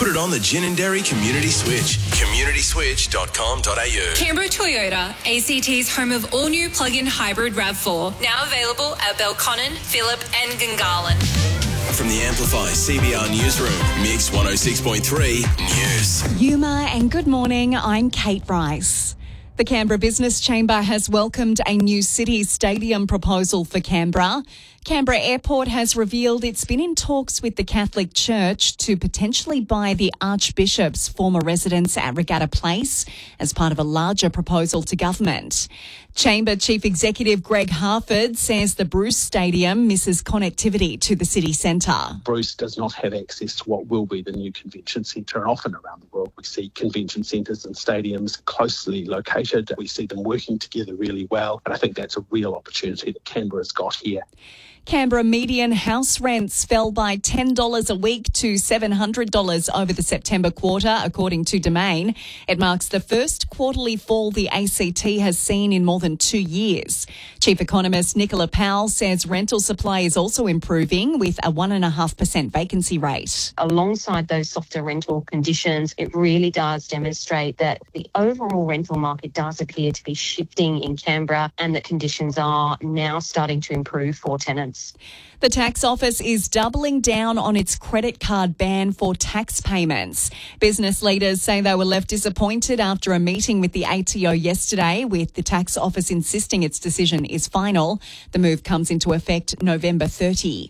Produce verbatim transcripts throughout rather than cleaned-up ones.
Put it on the Gin and Dairy Community Switch. community switch dot com dot a u. Canberra Toyota, A C T's home of all-new plug-in hybrid RAV four. Now available at Belconnen, Phillip and Gungahlin. From the Amplify C B R Newsroom, Mix one oh six point three News. Yuma and good morning, I'm Kate Rice. The Canberra Business Chamber has welcomed a new city stadium proposal for Canberra. Canberra Airport has revealed it's been in talks with the Catholic Church to potentially buy the Archbishop's former residence at Regatta Place as part of a larger proposal to government. Chamber Chief Executive Greg Harford says the Bruce Stadium misses connectivity to the city centre. Bruce does not have access to what will be the new convention centre, and often around the world we see convention centres and stadiums closely located. We see them working together really well, and I think that's a real opportunity that Canberra's got here. Canberra median house rents fell by ten dollars a week to seven hundred dollars over the September quarter, according to Domain. It marks the first quarterly fall the A C T has seen in more than two years. Chief Economist Nicola Powell says rental supply is also improving with a one point five percent vacancy rate. Alongside those softer rental conditions, it really does demonstrate that the overall rental market does appear to be shifting in Canberra and that conditions are now starting to improve for tenants. The tax office is doubling down on its credit card ban for tax payments. Business leaders say they were left disappointed after a meeting with the A T O yesterday, with the tax office insisting its decision is final. The move comes into effect November thirtieth.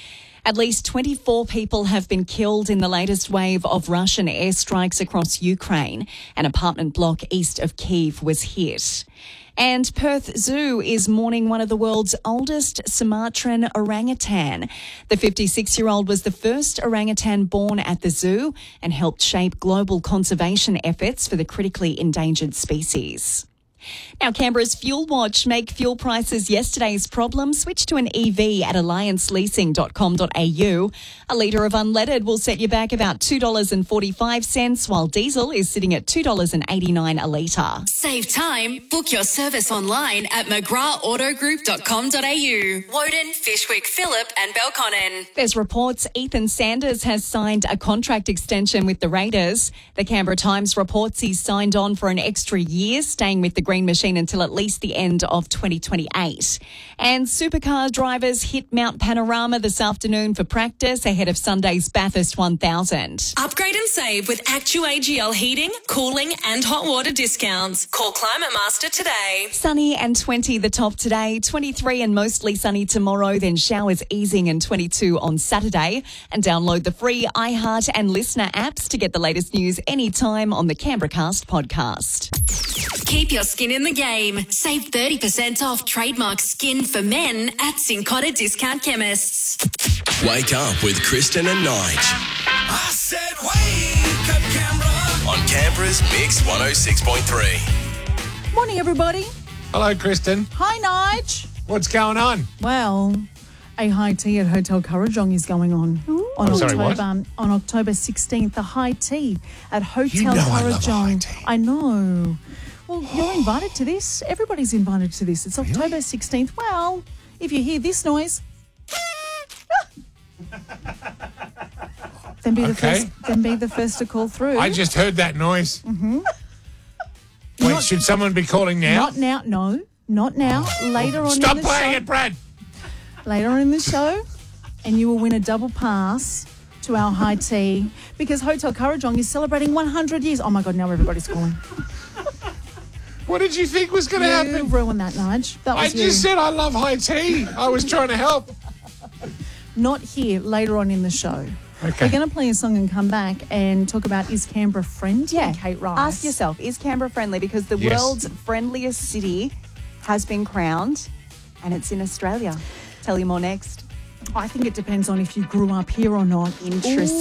At least twenty-four people have been killed in the latest wave of Russian airstrikes across Ukraine. An apartment block east of Kyiv was hit. And Perth Zoo is mourning one of the world's oldest Sumatran orangutan. The fifty-six-year-old was the first orangutan born at the zoo and helped shape global conservation efforts for the critically endangered species. Now, Canberra's Fuel Watch make fuel prices yesterday's problem switch to an E V at alliance leasing dot com dot a u. A litre of unleaded will set you back about two dollars forty-five, while diesel is sitting at two dollars eighty-nine a litre. Save time. Book your service online at mcgrath auto group dot com dot a u. Woden, Fishwick, Phillip and Belconnen. There's reports Ethan Sanders has signed a contract extension with the Raiders. The Canberra Times reports he's signed on for an extra year, staying with the Green Machine until at least the end of twenty twenty-eight. And supercar drivers hit Mount Panorama this afternoon for practice ahead of Sunday's Bathurst one thousand. Upgrade and save with Actu A G L heating, cooling and hot water discounts. Call Climate Master today. Sunny and twenty the top today, twenty-three and mostly sunny tomorrow, then showers easing and twenty-two on Saturday. And download the free iHeart and Listener apps to get the latest news anytime on the Canberra Cast podcast. Keep your skin in the game. Save thirty percent off trademark skin for men at Cincotta Discount Chemists. Wake up with Kristen and Nige. I said wake up, Canberra. On Canberra's Mix one oh six point three. Morning, everybody. Hello, Kristen. Hi, Nige. What's going on? Well, a high tea at Hotel Currajong is going on on I'm sorry, October what? on October sixteenth. A high tea at Hotel You know I love a Currajong. high tea. I know. Well, you're invited to this. Everybody's invited to this. It's October sixteenth. Well, if you hear this noise, then be the Okay. first. Then be the first to call through. I just heard that noise. Mm-hmm. Wait, Not- should someone be calling now? Not now. No, not now. Later on Stop in the playing show. it, Brad. Later on in the show, and you will win a double pass to our high tea because Hotel Currajong is celebrating one hundred years. Oh my God, now everybody's calling. What did you think was going to You happen? ruined that, Nige. That I was just you. said I love high tea. I was trying to help. Not here, later on in the show. Okay. We're going to play a song and come back and talk about is Canberra friendly? Yeah, Kate Rice. ask yourself, is Canberra friendly? Because the Yes. world's friendliest city has been crowned and it's in Australia. Tell you more next. I think it depends on if you grew up here or not. Interesting.